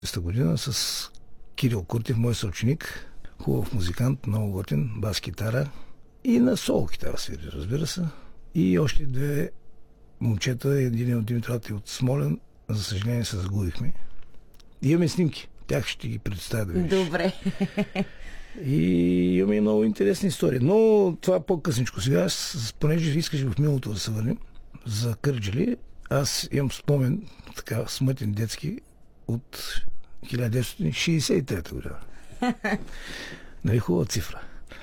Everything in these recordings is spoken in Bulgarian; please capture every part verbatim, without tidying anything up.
година с Кирил Куртев, мой съученик, хубав музикант, много готин, бас-китара и на соло китара свири, разбира се. И още две момчета, един от Димитрат и от Смолен, за съжаление се загубихме. Имаме снимки, тях ще ги представя да видиш. Добре. И имаме много интересни истории. Но това е по-късничко. Сега, понеже искаш в миналото да се върнем за Кърджали, аз имам спомен, така смътен детски, от хиляда деветстотин шейсет и трета година. Нали, хубава цифра.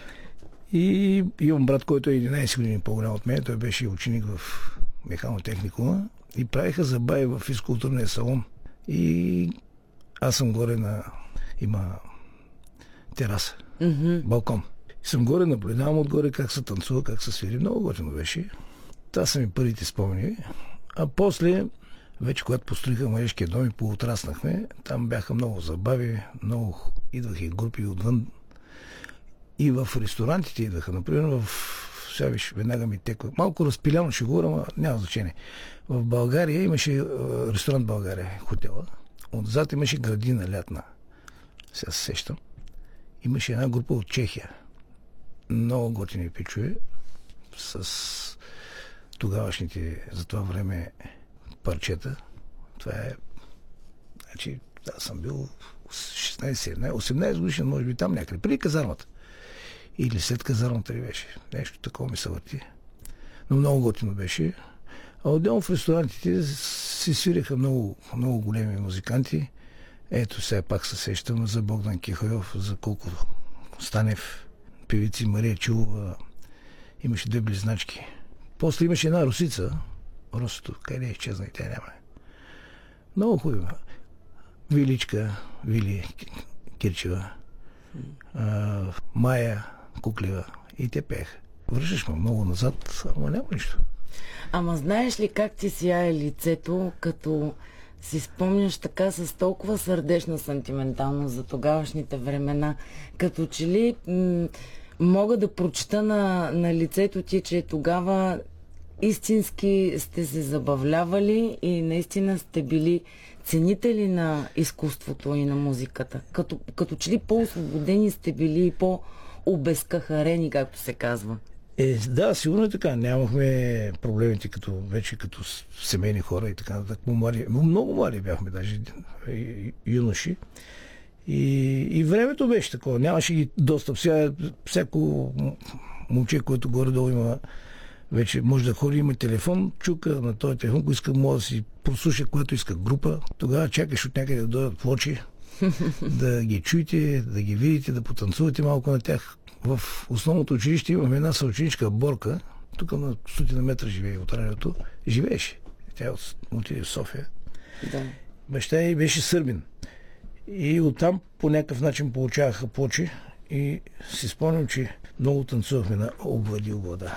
И имам брат, който е единайсет години по-голям от мен. Той беше ученик в механотехникума и правиха забави в физкултурния салон. И аз съм горе на... Има тераса, mm-hmm. балкон. И съм горе, наблюдавам отгоре как се танцува, как се свири. Много готино беше. Това са ми първите спомени. А после, вече когато построиха младежкия дом и поотраснахме, там бяха много забави, много идваха и групи отвън. И в ресторантите идваха. Например, в... Сега виж, веднага ми теква. Малко разпиляно ще говоря, но няма значение. В България имаше ресторант България, хотела. Отзад имаше градина лятна. Сега се сещам. Имаше една група от Чехия. Много готини пичове с тогавашните за това време парчета. Това е... Значи, аз съм бил шестнайсет, седемнайсет, осемнайсет годишен, може би там някъде. Преди казармата. Или след казармата ли беше. Нещо такова ми се върти. Но много готино беше. А отделно в ресторантите се свиреха много, много големи музиканти. Ето сега пак се сещам за Богдан Кихайов, за Колко Станев, певици Мария Чулова. Имаше две близначки. После имаше една русица. Русото, къде е изчезна и тя няма. Много хубава. Виличка, Вили Кирчева, а, Майя Куклева и те пееха. Връщаш ме много назад, ама няма нищо. Ама знаеш ли как ти сияе лицето, като си спомняш така с толкова сърдечна сантименталност за тогавашните времена, като че ли м- мога да прочета на, на лицето ти, че тогава истински сте се забавлявали и наистина сте били ценители на изкуството и на музиката. Като, като че ли по-освободени сте били и по-обезкахарени, както се казва. Е, да, сигурно е така. Нямахме проблемите като, вече като семейни хора и така нататък. Млади, много млади бяхме, даже юноши. И, и времето беше такова. Нямаше ги достъп. Сега всяко момче, което горе-долу има, вече може да ходи, има телефон, чука на този телефон, ако иска, може да си прослуша, което иска група. Тогава чакаш от някъде да дойдат плочи, да ги чуете, да ги видите, да потанцувате малко на тях. В основното училище имаме една съученичка Борка, тук на стотина метра живее от радиото. Живееше. Тя отиде в София. Да. Баща ѝ беше сърбин. И оттам по някакъв начин получаваха плочи. И си спомням, че много танцувахме на Облади облада.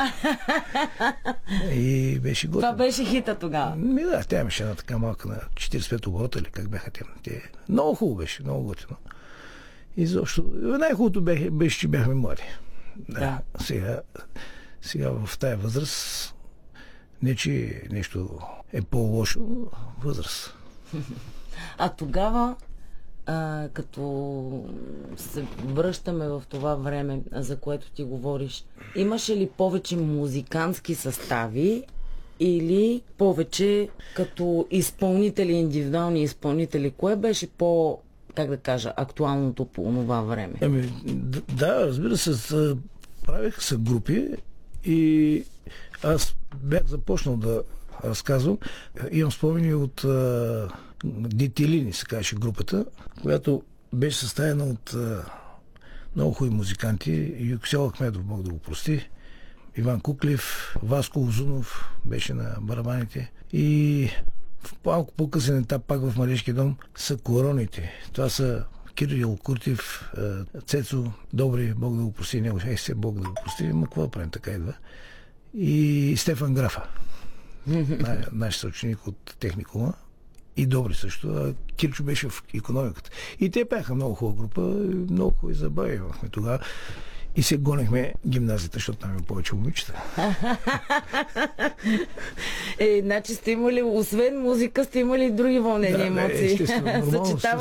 И беше готово. Това беше хита тогава. Ми да, тя имаше една така малка на четирийсет и пет оборота, или как бяха те. те. Много хубаво беше, много готино. И защо... Най-хубавото беше, беше, че бяхме млади. Да. да. Сега, сега в тая възраст не, че нещо е по-лошо, възраст. А тогава, а, като се връщаме в това време, за което ти говориш, имаше ли повече музикантски състави или повече като изпълнители, индивидуални изпълнители? Кое беше по, как да кажа, актуалното по това време? Ами, да, разбира се, правеха се групи и аз бях започнал да разказвам. Имам спомени от Детилини, се казваше групата, която беше съставена от а, много хубави музиканти. Юксел Ахмедов, Бог да го прости, Иван Куклев, Васко Озунов беше на барабаните. И в малко по-късен етап, пак в Младежкия дом, са Короните. Това са Кирил Куртев, Цецо Добри, Бог да го прости, него е се Бог да го прости, но какво правим, така идва. И Стефан Графа, наш съученик от техникума. И Добри също. А Кирчо беше в икономиката. И те пеха много хубава група, много хубави забави имахме тогава. И се гонехме гимназията, защото там има повече момичета. Е, значи сте имали, освен музика, сте имали и други вълнени да, емоции. Естествено, нормално.